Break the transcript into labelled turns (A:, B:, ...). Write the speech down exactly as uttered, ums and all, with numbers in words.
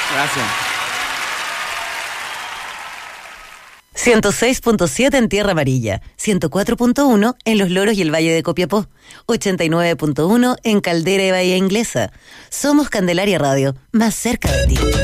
A: Gracias.
B: ciento seis punto siete en Tierra Amarilla, ciento cuatro punto uno en Los Loros y el Valle de Copiapó, ochenta y nueve punto uno en Caldera y Bahía Inglesa. Somos Candelaria Radio, más cerca de ti.